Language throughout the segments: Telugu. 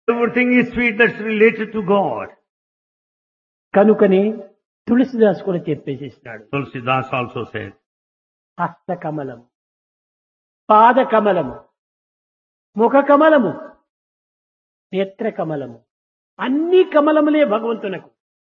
Everything is sweet that's related to God. కనుకనే తులసిదాస్ కూడా చెప్పేసేసినాడు. Tulsidas also said, హస్త కమలము, పాద కమలము, ముఖ కమలము, నేత్ర కమలము, అన్ని కమలములే భగవంతునకు.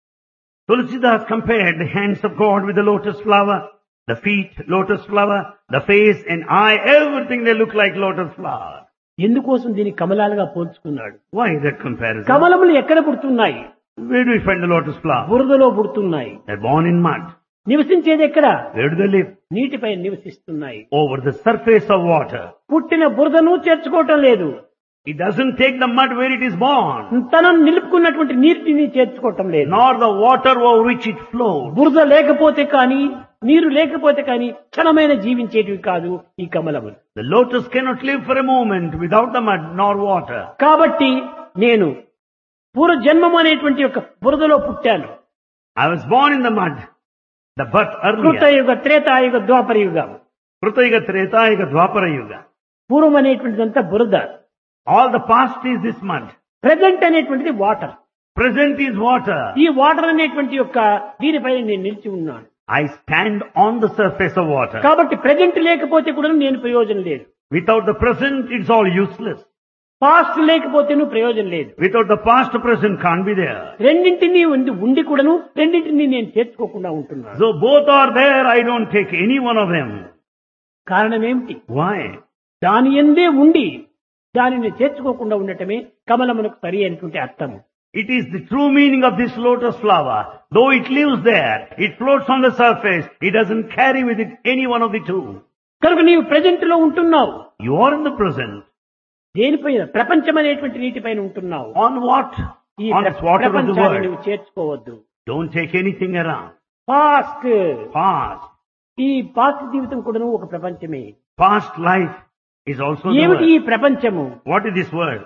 Tulsidas compared the hands of God with the lotus flower, the feet, lotus flower, the face and eye, everything they look like lotus flower. ఎందుకోసం దీన్ని కమలాలుగా పోల్చుకున్నాడు? Why that comparison? కమలములు ఎక్కడ పుడుతున్నాయి? Where do we find the lotus flower? బురదలో పుడుతున్నాయి. They're born in mud. నివసించేది ఎక్కడ? Where do they live? నీటిపై నివసిస్తున్నాయి. Over the surface of water. పుట్టిన బురదను చేర్చుకోవటం లేదు. It doesn't take the mud where it is born, తనను నిలుపుకున్నటువంటి నీటిని చేర్చుకోవటం లేదు. nor the water over which it flows. బురద లేకపోతే కానీ, నీరు లేకపోతే కానీ క్షణమైన జీవించేటివి కాదు ఈ కమలములు. The lotus cannot live for a moment without the mud nor water. కాబట్టి నేను పూర్వ జన్మము అనేటువంటి ఒక బురదలో పుట్టాను. I was born in the mud, the birth earlier. కృతయుగ, త్రేతాయుగ, ద్వాపర యుగం. Krutayuga, Tretayuga, Dwapara Yuga. పూర్వం అనేటువంటిదంతా బురద. All the past is this mud. Present అనేటువంటిది వాటర్. Present is water. ఈ వాటర్ అనేటువంటి యొక్క దీనిపై నేను నిలిచి ఉన్నాను. I stand on the surface of water. కాబట్టి ప్రెజెంట్ లేకపోతే కూడా నేను ప్రయోజనం లేదు. Without the present, it's all useless. Past లేకపోతే ప్రయోజనం లేదు. Without the past, present can't be there. రెండింటినీ ఉండి కూడాను రెండింటినీ నేను చేర్చుకోకుండా ఉంటున్నాను. So both are there, I don't take any one of them. కారణం ఏమిటి? Why? దాని యందే ఉండి దానిని చేర్చుకోకుండా ఉండటమే కమలమునకు సరి అయినటువంటి అర్థం. It is the true meaning of this lotus flower. Though it lives there, it floats on the surface, it doesn't carry with it any one of the two. కనుక నీవు ప్రెజెంట్ లో ఉంటున్నావు. You are in the present. దేనిపైన? ప్రపంచం అనేటువంటి నీటిపైన ఉంటున్నావు. On what? ఈ On this water of the ప్రపంచాన్ని world. నువ్వు చేర్చుకోవద్దు. Don't take anything around. Past, Past. ఈ పాస్ట్ జీవితం కూడాను ఒక ప్రపంచమే. Past life is also the ఏమిటి ఈ world. ప్రపంచము? What is this word?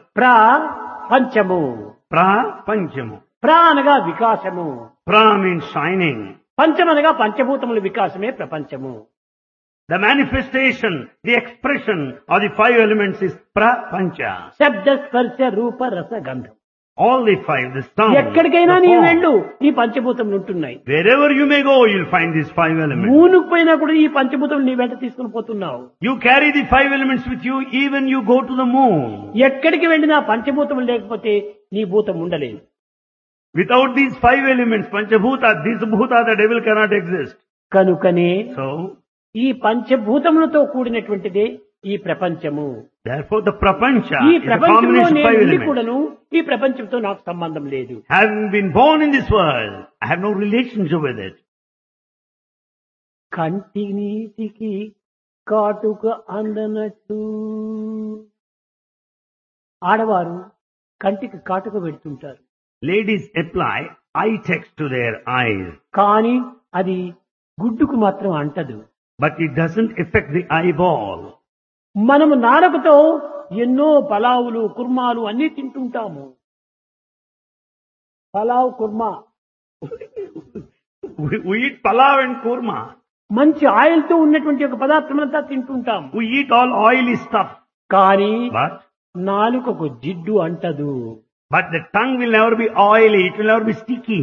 పంచము. Prapanchamu. అనగా వికాసము. Pra means shining. పంచమనగా పంచభూతముల వికాసమే ప్రపంచము. The manifestation, the expression of the five elements is prapancha. శబ్ద, స్పర్శ, రూప, రస, గంధం. All the five, the sound, ఎక్కడికైనా the నీ form. వెళ్ళు ఈ పంచభూతములు ఉంటున్నాయి. Wherever you may go, you'll find these five elements. మూనుకు పోయినా కూడా ఈ పంచభూతములు నీ వెంట తీసుకుని పోతున్నావు. You carry the five elements with you even you go to the moon. ఎక్కడికి వెళ్ళినా పంచభూతములు లేకపోతే నీ భూతం ఉండలేదు. Without these five elements, panchabhuta, this bhuta, the devil cannot exist. కనుకనే So, ఈ పంచభూతములతో కూడినటువంటిదే ఈ ప్రపంచము. therefore the prapancha ఈ is a ప్రపంచంలో combination of నేను five ఉండి elements. కూడాను ఈ ప్రపంచంతో నాకు సంబంధం లేదు. Having been born in this world, I have no relationship with it. కంటి నీటికి కాటుక అందనట్టు ఆడవారు కంటికి కాటుక పెడుతుంటారు. Ladies apply eye text to their eyes, కానీ అది గుడ్డుకు మాత్రం అంటదు. but it doesn't affect the eyeball. మనము నాలుకతో ఎన్నో పలావులు, కుర్మాలు అన్ని తింటుంటాము. Pulao, kurma We eat palav and kurma. మంచి ఆయిల్ తో ఉన్నటువంటి ఒక పదార్థమంతా తింటుంటాం. We eat all oily stuff. కానీ But నాలుకకు జిడ్డు అంటదు. the tongue will never be oily. It will never be sticky.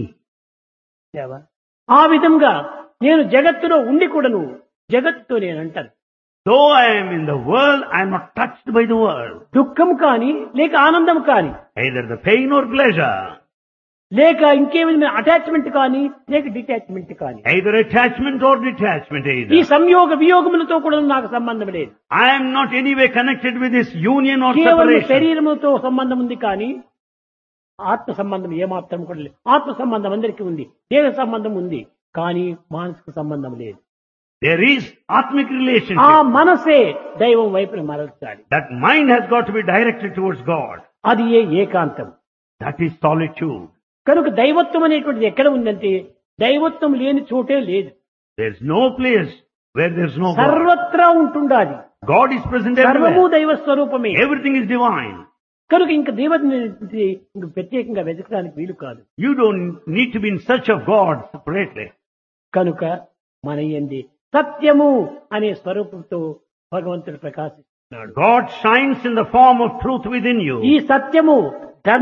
ఆ విధంగా నేను జగత్తులో ఉండి కూడాను జగత్తుతో నేను అంటాను. Though I am in the world, I am not touched by the world. దుఃఖం కానీ లేక ఆనందం కానీ Either the pain or pleasure. లేక ఇంకేమైనా అటాచ్మెంట్ కానీ లేక డిటాచ్మెంట్ కానీ Either attachment or detachment ఈ either. సంయోగ వియోగములతో కూడా నాకు సంబంధం లేదు. I am not anyway connected with this union or కేవలం separation. శరీరముతో సంబంధం ఉంది కానీ ఆత్మ సంబంధం ఏమాత్రం కూడా లేదు. ఆత్మ సంబంధం అందరికీ ఉంది, దేహ సంబంధం ఉంది, కానీ మానసిక సంబంధం లేదు. There is atmic ఆ relationship. మనసే దైవం వైపున మరల్చాలి. That mind has got to be directed towards God. అది ఏకాంతం. That is solitude. కనుక దైవత్వం అనేటువంటిది ఎక్కడ ఉందంటే దైవత్వం లేని చోటే లేదు. There is no place where there is no God. సర్వత్రా ఉంటుండాలి. God is present సర్వము everywhere. దైవ స్వరూపమే. Everything is divine. కనుక ఇంక దేవుడిని ఇంక ప్రత్యేకంగా వెతకడానికి వీలు కాదు. You don't need to be in search of God separately. కనుక మన యందు సత్యము అనే స్వరూపంతో భగవంతుడు ప్రకాశిస్తున్నాడు. God shines in the form of truth within you. ఈ సత్యము